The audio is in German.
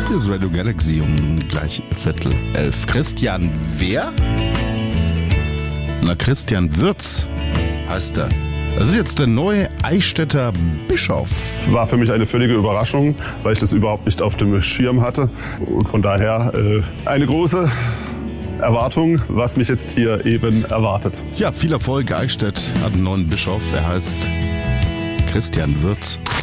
Hier ist Radio Galaxy um gleich 10:15. Christian wer? Na, Christian Würz heißt er. Das ist jetzt der neue Eichstätter Bischof. War für mich eine völlige Überraschung, weil ich das überhaupt nicht auf dem Schirm hatte. Und von daher eine große Erwartung, was mich jetzt hier eben erwartet. Ja, viel Erfolg. Eichstätt hat einen neuen Bischof. Er heißt Christian Würz.